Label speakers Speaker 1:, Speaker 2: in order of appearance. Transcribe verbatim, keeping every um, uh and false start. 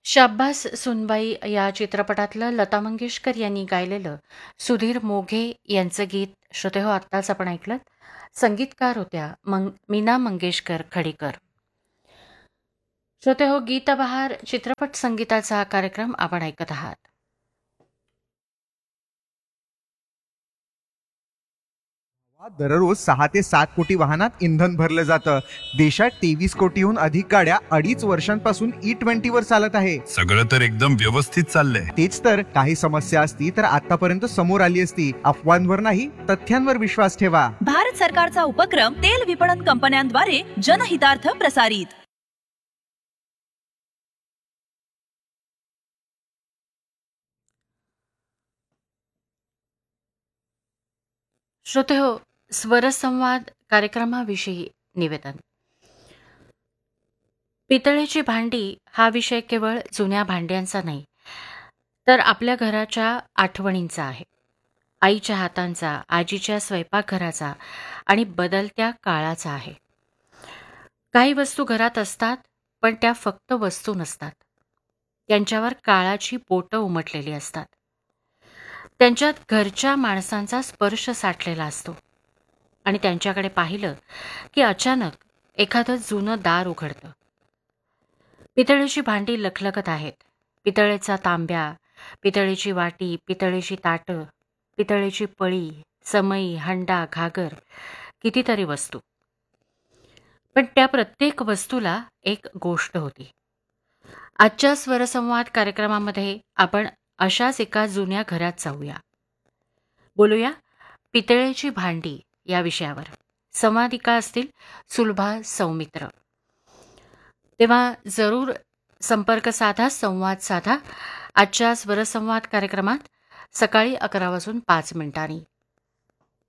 Speaker 1: शाब्बास सुनबाई या चित्रपटातलं लता मंगेशकर यांनी गायलेलं सुधीर मोघे यांचं गीत श्रोतेहो आत्ताच आपण ऐकलं. संगीतकार होत्या मंग मीना मंगेशकर खडीकर. श्रोतेहो, गीतबहार चित्रपट संगीताचा हा कार्यक्रम आपण ऐकत आहात.
Speaker 2: दररोज सहा ते सात कोटी वाहनात इंधन भरलं जातं. देशात तेवीस कोटीहून अधिक गाड्या अडीच वर्षांपासून ई ट्वेंटी वर चालत आहे.
Speaker 3: सगळं तर एकदम व्यवस्थित चाललंय.
Speaker 2: तेच तर, काही समस्या असती तर आतापर्यंत समोर आली असती. अफवांवर नाही, तथ्यांवर विश्वास ठेवा.
Speaker 4: भारत सरकारचा उपक्रम तेल विपणन कंपन्यांद्वारे जनहितार्थ प्रसारित.
Speaker 1: श्रोतेहो, स्वरसंवाद कार्यक्रमाविषयी निवेदन. पितळेची भांडी हा विषय केवळ जुन्या भांड्यांचा नाही, तर आपल्या घराच्या आठवणींचा आहे. आईच्या हातांचा, आजीच्या स्वयंपाकघराचा आणि बदलत्या काळाचा आहे. काही वस्तू घरात असतात, पण त्या फक्त वस्तू नसतात. त्यांच्यावर काळाची बोटं उमटलेली असतात. त्यांच्यात घरच्या माणसांचा स्पर्श साठलेला असतो आणि त्यांच्याकडे पाहिलं की अचानक एखादं जुनं दार उघडतं. पितळेची भांडी लखलखत आहेत. पितळेचा तांब्या, पितळेची वाटी, पितळेची ताटं, पितळेची पळी, समई, हंडा, घागर, कितीतरी वस्तू. पण त्या प्रत्येक वस्तूला एक गोष्ट होती. आजच्या स्वरसंवाद कार्यक्रमामध्ये आपण अशाच एका जुन्या घरात जाऊया. बोलूया पितळेची भांडी या विषयावर. संवादिका असतील सुलभा सौमित्र. तेव्हा जरूर संपर्क साधा, संवाद साधा. आजच्या स्वरसंवाद कार्यक्रमात सकाळी अकरा वाजून पाच मिनिटांनी